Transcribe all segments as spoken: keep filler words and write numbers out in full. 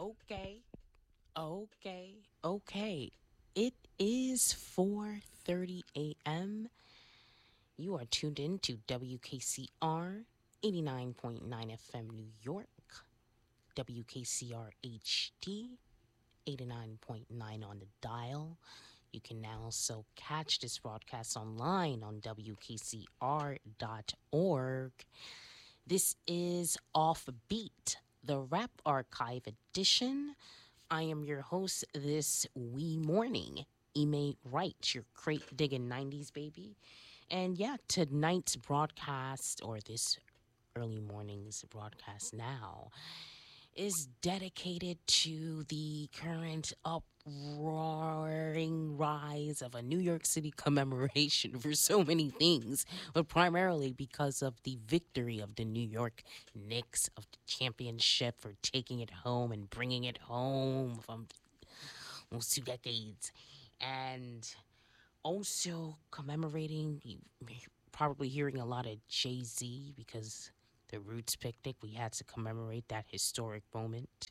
Okay, okay, okay. It is four thirty a m. You are tuned in to W K C R eighty-nine point nine F M New York, W K C R H D eighty-nine point nine on the dial. You can now also catch this broadcast online on W K C R dot org. This is Offbeat, the Rap Archive edition. I am your host this wee morning, Ime Wright, your crate digging nineties baby. And yeah, tonight's broadcast, or this early morning's broadcast now, is dedicated to the current uproaring rise of a New York City commemoration for so many things, but primarily because of the victory of the New York Knicks of the championship for taking it home and bringing it home from almost two decades. And also commemorating, you probably hearing a lot of Jay-Z because the Roots picnic, we had to commemorate that historic moment.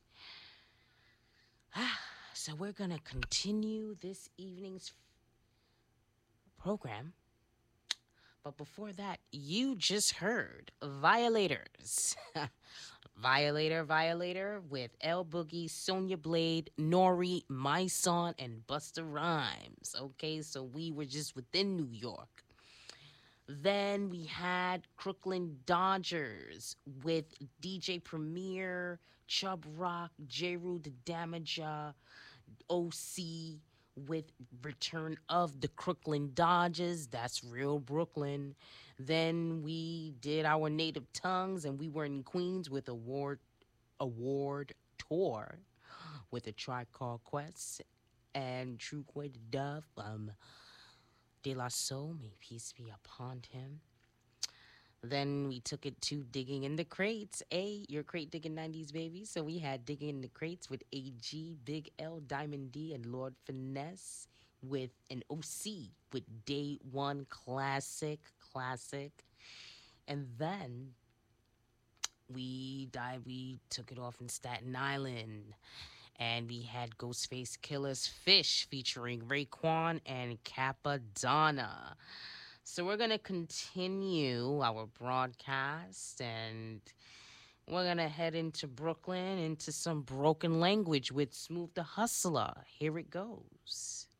So we're going to continue this evening's program. But before that, you just heard Violators. Violator, Violator with El Boogie, Sonya Blade, Nori, Myson, and Busta Rhymes. Okay, so we were just within New York. Then we had Crooklyn Dodgers with D J Premier, Chub Rock, J. Rue the Damager, O C with Return of the Crooklyn Dodgers. That's real Brooklyn. Then we did our native tongues and we were in Queens with Award Award Tour with a Tribe Called Quest and True Quay the Dove. Um, De La Soul, may peace be upon him. Then we took it to Digging in the Crates. A, your crate digging nineties baby. So we had Digging in the Crates with A G, Big L, Diamond D, and Lord Finesse with an O C with Day One Classic, Classic. And then we died, we took it off in Staten Island. And we had Ghostface Killer's Fish featuring Raekwon and Capadonna. So we're going to continue our broadcast and we're going to head into Brooklyn into some broken language with Smooth the Hustler. Here it goes.